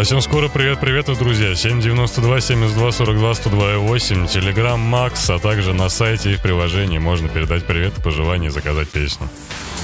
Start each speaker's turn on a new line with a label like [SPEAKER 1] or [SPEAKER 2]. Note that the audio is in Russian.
[SPEAKER 1] Совсем скоро привет, друзья. 792 72 42 102 8. Телеграм Макс, а также на сайте и в приложении можно передать привет, пожелания и заказать песню.